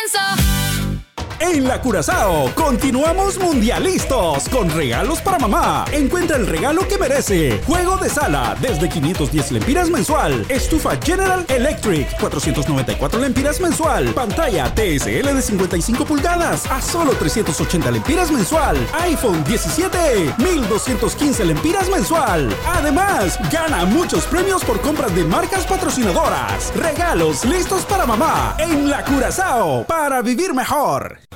En la Curazao continuamos mundialistas con regalos para mamá. Encuentra el regalo que merece. Juego de sala desde 510 lempiras mensual. Estufa General Electric 494 lempiras mensual. Pantalla TSL de 55 pulgadas a solo 380 lempiras mensual. iPhone 17 1215 lempiras mensual. Además, gana muchos premios por compras de marcas patrocinadoras. Regalos listos para mamá en la Curazao para vivir mejor.